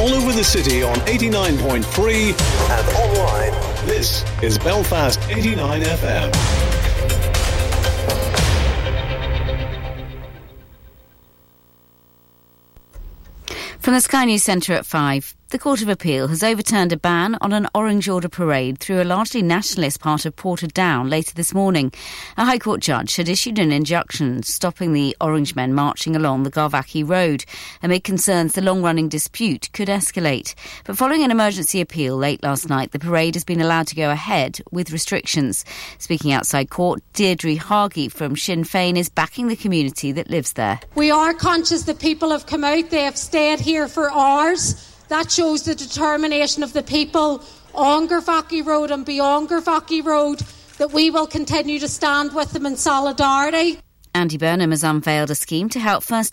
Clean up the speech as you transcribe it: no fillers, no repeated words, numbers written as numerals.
all over the city on 89.3 and online. This is Belfast 89 FM. From the Sky News Centre at 5, the Court of Appeal has overturned a ban on an Orange Order parade through a largely nationalist part of Portadown later this morning. A High Court judge had issued an injunction stopping the Orange men marching along the Garvachy Road amid concerns the long-running dispute could escalate. But following an emergency appeal late last night, the parade has been allowed to go ahead with restrictions. Speaking outside court, Deirdre Hargey from Sinn Féin is backing the community that lives there. We are conscious that people have come out, they have stayed here for hours. That shows the determination of the people on Garvachy Road and beyond Garvachy Road, that we will continue to stand with them in solidarity. Andy Burnham has unveiled a scheme to help first